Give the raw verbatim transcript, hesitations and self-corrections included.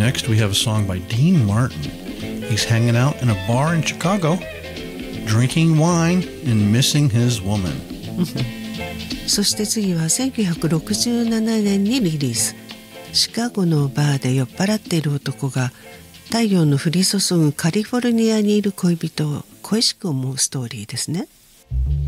Next, we have a song by Dean Martin. He's hanging out in a bar in Chicago, drinking wine and missing his woman. そして次はせんきゅうひゃくろくじゅうななねんにリリース。シカゴのバーで酔っ払っている男が太陽の降り注ぐカリフォルニアにいる恋人を恋しく思うストーリーですね。